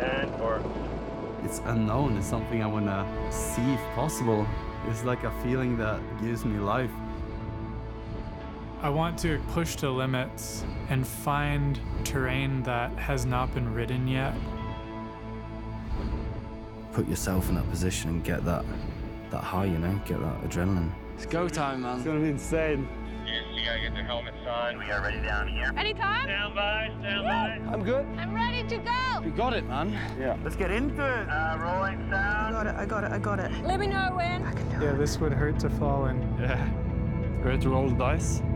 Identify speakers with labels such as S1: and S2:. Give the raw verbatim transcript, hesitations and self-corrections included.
S1: ten, four.
S2: It's unknown. It's something I want to see if possible. It's like a feeling that gives me life.
S3: I want to push the limits and find terrain that has not been ridden yet.
S4: Put yourself in that position and get that, that high, you know, get that adrenaline.
S5: It's go time, man.
S2: It's gonna be insane.
S1: Yes, you gotta get their helmets on. We are ready down here.
S6: Anytime?
S1: Stand by, stand by.
S5: I'm good.
S6: I'm ready to go.
S5: We got it, man.
S2: Yeah.
S1: Let's get into it. Uh, rolling sound.
S7: I got it, I got it, I got it.
S6: Let me know when.
S7: I can do it.
S3: Yeah, this would hurt to fall in.
S2: Yeah. Ready to roll the dice?